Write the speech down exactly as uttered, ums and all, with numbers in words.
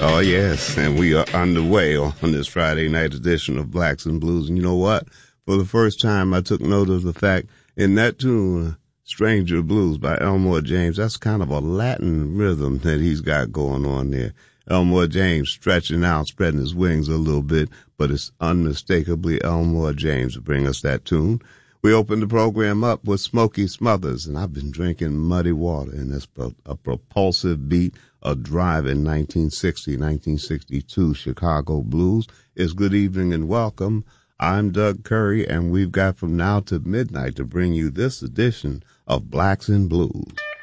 Oh, yes, and we are underway on this Friday night edition of Blacks and Blues. And you know what? For the first time, I took note of the fact in that tune, Stranger Blues by Elmore James, that's kind of a Latin rhythm that he's got going on there. Elmore James stretching out, spreading his wings a little bit, but it's unmistakably Elmore James to bring us that tune. We opened the program up with Smokey Smothers, and I've been drinking muddy water, and it's a propulsive beat, a drive in nineteen sixty, nineteen sixty-two Chicago blues. It's good evening and welcome. I'm Doug Curry, and we've got from now to midnight to bring you this edition of Blacks and Blues.